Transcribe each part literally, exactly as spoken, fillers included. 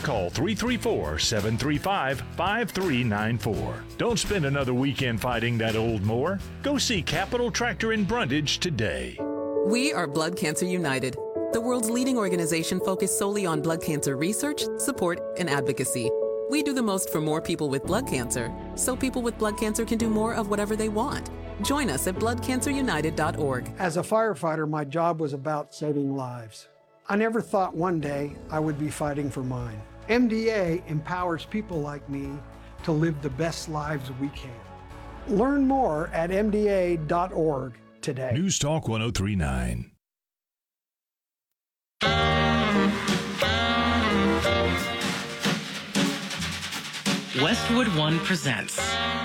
Call three three four, seven three five, five three nine four. Don't spend another weekend fighting that old mower. Go see Capital Tractor in Brundage today. We are Blood Cancer United, the world's leading organization focused solely on blood cancer research, support, and advocacy. We do the most for more people with blood cancer, so people with blood cancer can do more of whatever they want. Join us at blood cancer united dot org. As a firefighter, my job was about saving lives. I never thought one day I would be fighting for mine. M D A empowers people like me to live the best lives we can. Learn more at M D A dot org today. News Talk one oh three point nine. Westwood One presents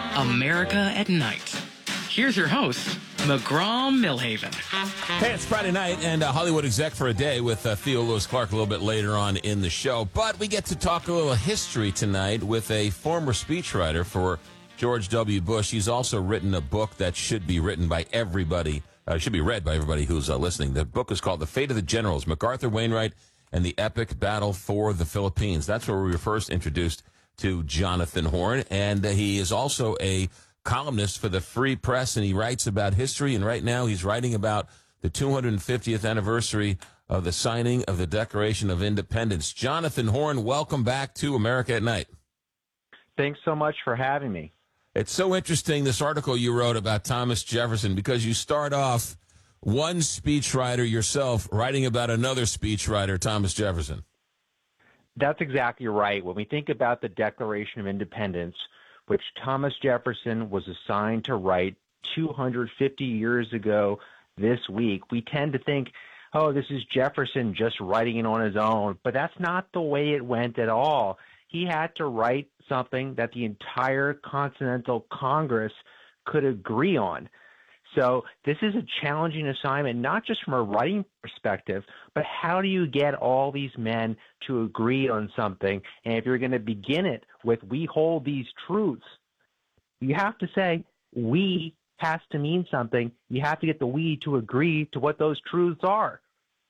America at Night. Here's your host, McGraw Millhaven. Hey, it's Friday night, and uh, Hollywood Exec for a Day with uh, Theo Lewis Clark a little bit later on in the show. But we get to talk a little history tonight with a former speechwriter for George W. Bush. He's also written a book that should be written by everybody, uh, should be read by everybody who's uh, listening. The book is called The Fate of the Generals, MacArthur Wainwright and the Epic Battle for the Philippines. That's where we were first introduced to Jonathan Horn, and uh, he is also a columnist for the Free Press, and he writes about history, and right now he's writing about the two hundred fiftieth anniversary of the signing of the Declaration of Independence. Jonathan Horn, welcome back to America at Night. Thanks so much for having me. It's so interesting, this article you wrote about Thomas Jefferson, because you start off one speechwriter yourself writing about another speechwriter, Thomas Jefferson. That's exactly right. When we think about the Declaration of Independence, which Thomas Jefferson was assigned to write two hundred fifty years ago this week, we tend to think, oh, this is Jefferson just writing it on his own. But that's not the way it went at all. He had to write something that the entire Continental Congress could agree on. So this is a challenging assignment, not just from a writing perspective, but how do you get all these men to agree on something? And if you're going to begin it with, we hold these truths, you have to say, we has to mean something. You have to get the we to agree to what those truths are.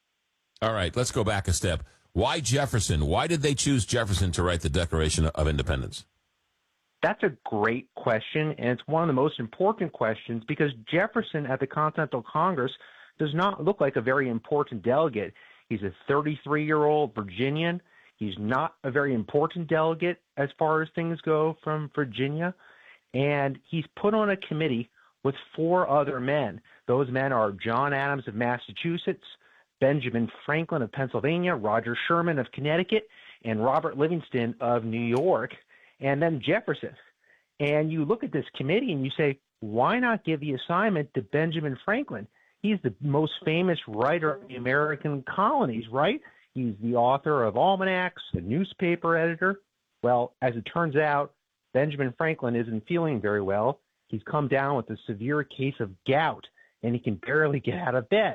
All right, let's go back a step. Why Jefferson? Why did they choose Jefferson to write the Declaration of Independence? That's a great question, and it's one of the most important questions because Jefferson at the Continental Congress does not look like a very important delegate. He's a thirty-three-year-old Virginian. He's not a very important delegate as far as things go from Virginia, and he's put on a committee with four other men. Those men are John Adams of Massachusetts, Benjamin Franklin of Pennsylvania, Roger Sherman of Connecticut, and Robert Livingston of New York. And then Jefferson. And you look at this committee and you say, why not give the assignment to Benjamin Franklin? He's the most famous writer of the American colonies, right? He's the author of almanacs, a newspaper editor. Well, as it turns out, Benjamin Franklin isn't feeling very well. He's come down with a severe case of gout, and he can barely get out of bed.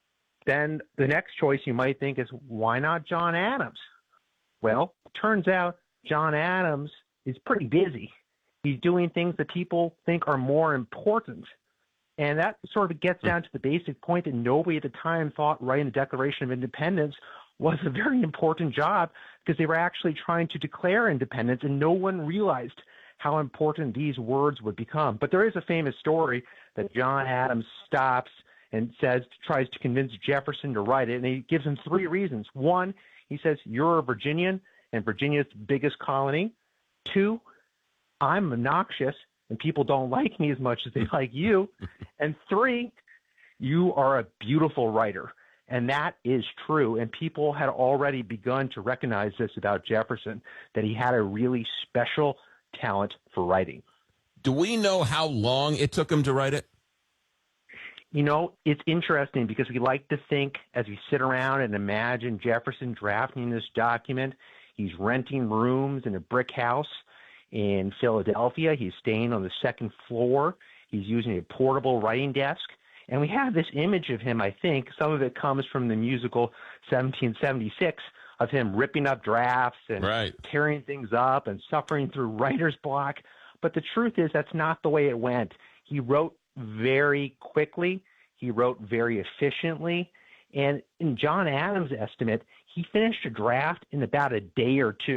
Then the next choice you might think is, why not John Adams? Well, it turns out John Adams is pretty busy. He's doing things that people think are more important. And that sort of gets down to the basic point that nobody at the time thought writing the Declaration of Independence was a very important job because they were actually trying to declare independence, and no one realized how important these words would become. But there is a famous story that John Adams stops and says, tries to convince Jefferson to write it, and he gives him three reasons. One, he says, you're a Virginian, and Virginia's the biggest colony. Two, I'm obnoxious and people don't like me as much as they like you. And three, you are a beautiful writer. And that is true. And people had already begun to recognize this about Jefferson, that he had a really special talent for writing. Do we know how long it took him to write it? You know, it's interesting because we like to think as we sit around and imagine Jefferson drafting this document, he's renting rooms in a brick house in Philadelphia. He's staying on the second floor. He's using a portable writing desk. And we have this image of him, I think, some of it comes from the musical seventeen seventy-six, of him ripping up drafts and right. tearing things up and suffering through writer's block. But the truth is that's not the way it went. He wrote very quickly. He wrote very efficiently. And in John Adams' estimate, he finished a draft in about a day or two.